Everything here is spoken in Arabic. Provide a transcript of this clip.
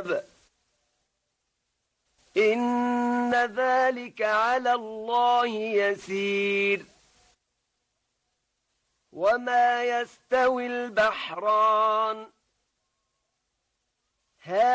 حساب إن ذلك على الله يسير وما يستوي البحران